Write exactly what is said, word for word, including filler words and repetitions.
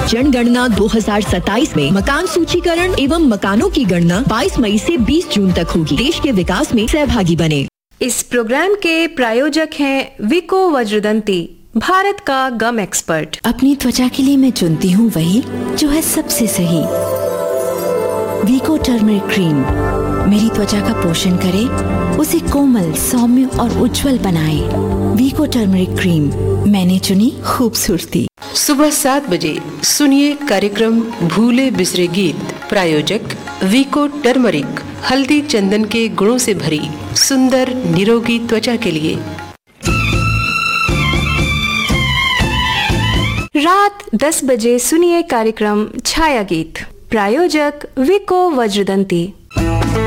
जनगणना दो हज़ार सत्ताईस में मकान सूचीकरण एवं मकानों की गणना बाईस मई से बीस जून तक होगी। देश के विकास में सहभागी बने। इस प्रोग्राम के प्रायोजक हैं विको वज्रदंती, भारत का गम एक्सपर्ट। अपनी त्वचा के लिए मैं चुनती हूँ वही जो है सबसे सही। वीको टर्मरिक क्रीम मेरी त्वचा का पोषण करे, उसे कोमल, सौम्य और उज्जवल बनाए। वीको टर्मरिक क्रीम, मैंने चुनी खूबसूरती। सुबह सात बजे सुनिए कार्यक्रम भूले बिसरे गीत। प्रायोजक वीको टर्मरिक, हल्दी चंदन के गुणों से भरी सुंदर निरोगी त्वचा के लिए। रात दस बजे सुनिए कार्यक्रम छाया गीत। प्रायोजक विको वज्रदंती।